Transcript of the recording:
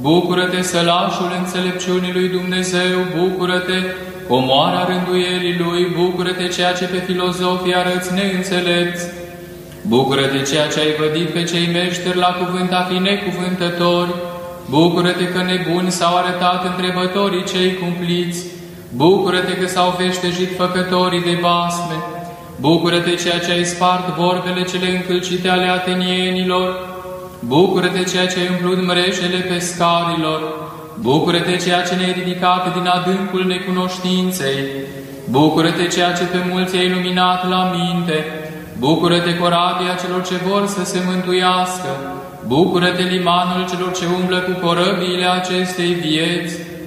Bucură-te, sălașul înțelepciunii lui Dumnezeu, bucură-te, comoara rânduielii lui, bucură-te, ceea ce pe filozofii arăți neînțelepți. Bucură-te, ceea ce ai vădit pe cei meșteri la cuvânt a fi necuvântători. Bucură-te că nebuni s-au arătat întrebătorii cei cumpliți. Bucură-te că s-au veștejit făcătorii de basme. Bucură-te, ceea ce ai spart vorbele cele încălcite ale atenienilor. Bucură-te, ceea ce ai umplut mrejele pescarilor. Bucură-te, ceea ce ne-ai ridicat din adâncul necunoștinței. Bucură-te, ceea ce pe mulți ai iluminat la minte. Bucură-te, corabia celor ce vor să se mântuiască. Bucură-te, limanul celor ce umblă cu corăbiile acestei vieți.